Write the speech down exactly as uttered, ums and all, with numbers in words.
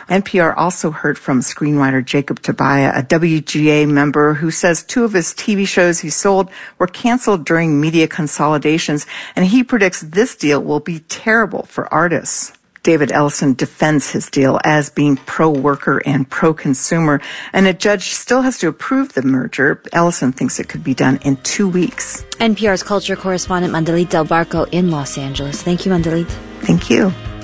N P R also heard from screenwriter Jacob Tobiah, a W G A member who says two of his T V shows he sold were canceled during media consolidations, and he predicts this deal will be terrible for artists. David Ellison defends his deal as being pro-worker and pro-consumer, and a judge still has to approve the merger. Ellison thinks it could be done in two weeks. N P R's culture correspondent Mandalit Del Barco in Los Angeles. Thank you, Mandalit. Thank you.